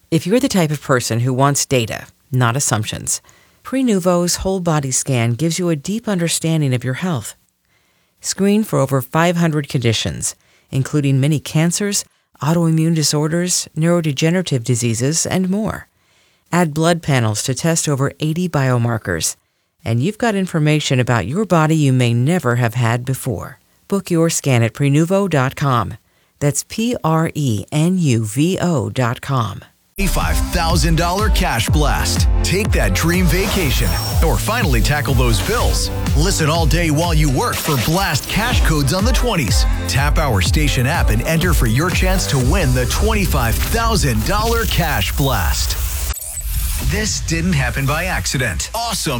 If you're the type of person who wants data, not assumptions, Prenuvo's whole body scan gives you a deep understanding of your health. Screen for over 500 conditions, including many cancers, autoimmune disorders, neurodegenerative diseases, and more. Add blood panels to test over 80 biomarkers, and you've got information about your body you may never have had before. Book your scan at Prenuvo.com. That's Prenuvo.com. $5,000 cash blast. Take that dream vacation or finally tackle those bills. Listen all day while you work for blast cash codes on the 20s. Tap our station app and enter for your chance to win the $25,000 cash blast. This didn't happen by accident. Awesome.